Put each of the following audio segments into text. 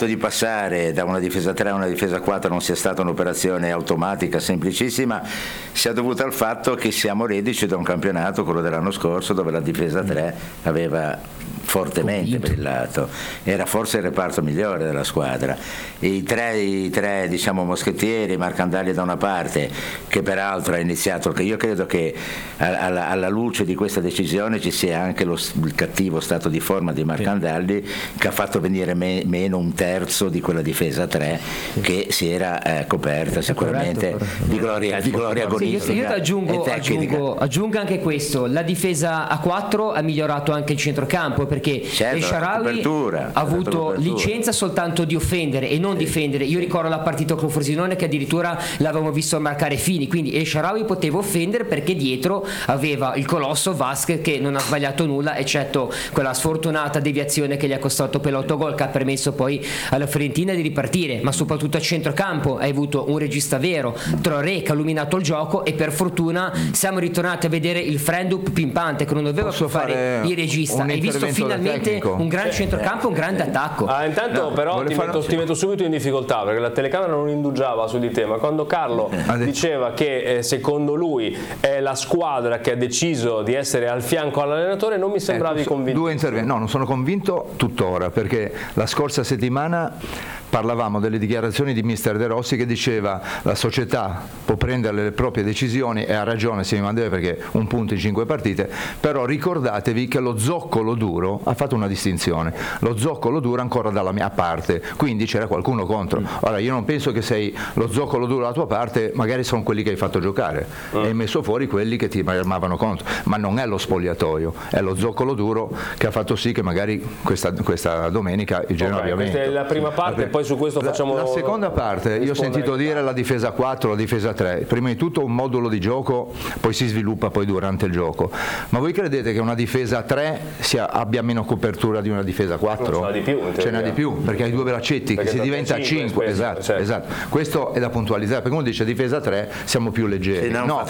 fatto di passare da una difesa 3 a una difesa 4 non sia stata un'operazione automatica, semplicissima, sia dovuta al fatto che siamo reduci da un campionato, quello dell'anno scorso, dove la difesa 3 aveva fortemente brillato, era forse il reparto migliore della squadra. I tre diciamo moschettieri, Marcandali da una parte, che peraltro ha iniziato, che io credo che alla luce di questa decisione ci sia anche il cattivo stato di forma di Marcandali, che ha fatto venire meno un terzo di quella difesa 3 che si era coperta sicuramente di gloria agonistica. Io aggiungo anche questo: la difesa a 4 ha migliorato anche il centrocampo, perché El Shaarawy ha avuto licenza soltanto di offendere e non difendere. Io ricordo la partita con Frosinone che addirittura l'avevamo visto marcare fini, quindi El Shaarawy poteva offendere perché dietro aveva il colosso Vasquez che non ha sbagliato nulla, eccetto quella sfortunata deviazione che gli ha costato per l'autogol, che ha permesso poi alla Fiorentina di ripartire. Ma soprattutto a centrocampo hai avuto un regista vero, Traoré, che ha illuminato il gioco, e per fortuna siamo ritornati a vedere il Frendup pimpante che non doveva più fare il regista. Hai visto finalmente un gran centrocampo, un grande attacco. Intanto però ti metto subito in difficoltà, perché la telecamera non indugiava su di te, ma quando Carlo diceva che secondo lui è la squadra che ha deciso di essere al fianco all'allenatore, non mi sembravi convinto. Due interventi. No, non sono convinto tuttora, perché la scorsa settimana parlavamo delle dichiarazioni di mister De Rossi, che diceva la società può prendere le proprie decisioni, e ha ragione se mi mandate, perché un punto in 5 partite, però ricordatevi che lo zoccolo duro ha fatto una distinzione, lo zoccolo duro ancora dalla mia parte, quindi c'era qualcuno contro. Ora io non penso che sei lo zoccolo duro dalla tua parte, magari sono quelli che hai fatto giocare e hai messo fuori quelli che ti armavano contro, ma non è lo spogliatoio, è lo zoccolo duro che ha fatto sì che magari questa domenica il Genoa abbia vinto. Questa è la prima parte, poi su questo facciamo la seconda parte. Io ho sentito dire la difesa 4, la difesa 3, prima di tutto un modulo di gioco, poi si sviluppa poi durante il gioco, ma voi credete che una difesa 3 abbia meno copertura di una difesa 4? Ce n'è di più, perché hai due braccetti, che si diventa 5, esatto. Questo è da puntualizzare, perché uno dice difesa 3 siamo più leggeri,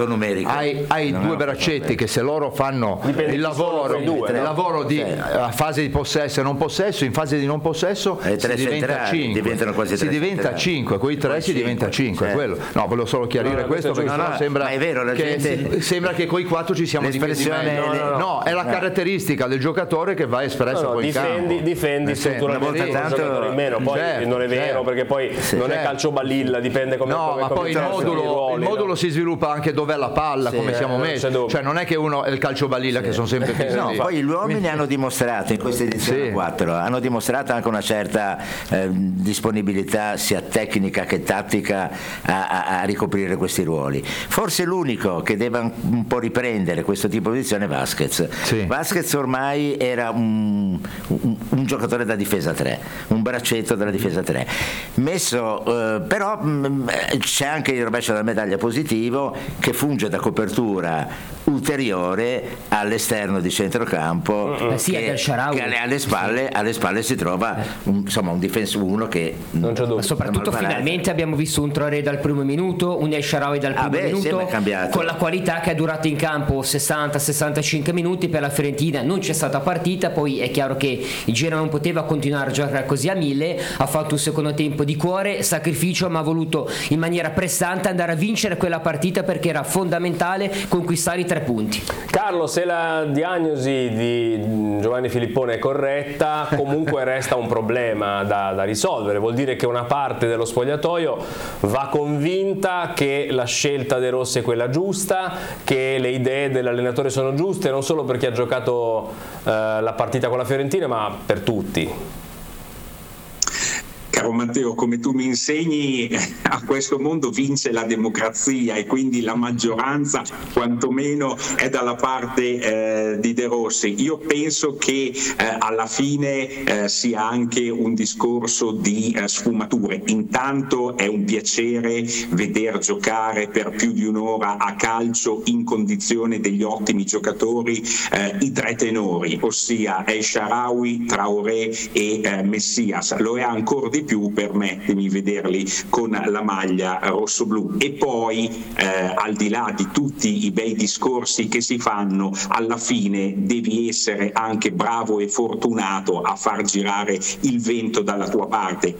hai due braccetti che se loro fanno il lavoro di fase di possesso e non possesso, in fase di non possesso si diventa 5, si diventa 5, quei 3 si diventa 5, quello. No, volevo solo chiarire questo, perché sembra, è vero, sembra che coi 4 ci siamo divisi meglio. No, è la caratteristica del giocatore che va espressa poi in campo. Difendi strutturalmente un giocatore in meno, poi non è vero, perché poi non è calcio balilla, dipende come. No, ma poi il modulo si sviluppa anche dov'è la palla, come siamo messi, cioè non è che uno è il calcio balilla che sono sempre così. No, poi gli uomini hanno dimostrato in questa edizione 4, hanno dimostrato anche una certa disponibilità sia tecnica che tattica a ricoprire questi ruoli. Forse l'unico che deve un po' riprendere questo tipo di posizione è Vasquez. Vasquez ormai era un giocatore da difesa 3, un braccetto della difesa 3 messo, però c'è anche il rovescio della medaglia positivo, che funge da copertura ulteriore all'esterno di centrocampo, che alle spalle si trova un difensore, uno che non c'è dubbio. Soprattutto finalmente abbiamo visto un Traoré dal primo minuto, un El Shaarawy dal primo minuto, con la qualità che ha durato in campo 60-65 minuti per la Fiorentina. Non c'è stata partita, poi è chiaro che il Genoa non poteva continuare a giocare così a 1000, ha fatto un secondo tempo di cuore, sacrificio, ma ha voluto in maniera pressante andare a vincere quella partita, perché era fondamentale conquistare i 3 punti. Carlo, se la diagnosi di Giovanni Filippone è corretta, comunque resta un problema da risolvere. Vuol dire che una parte dello spogliatoio va convinta che la scelta De Rossi è quella giusta, che le idee dell'allenatore sono giuste, non solo per chi ha giocato la partita con la Fiorentina, ma per tutti. Caro Matteo, come tu mi insegni, a questo mondo vince la democrazia e quindi la maggioranza quantomeno è dalla parte di De Rossi. Io penso che alla fine sia anche un discorso di sfumature. Intanto è un piacere veder giocare per più di un'ora a calcio in condizione degli ottimi giocatori i 3 tenori, ossia El Shaarawy, Traoré e Messias. Lo è ancora di più, permettimi, vederli con la maglia rossoblu. E poi al di là di tutti i bei discorsi che si fanno, alla fine devi essere anche bravo e fortunato a far girare il vento dalla tua parte.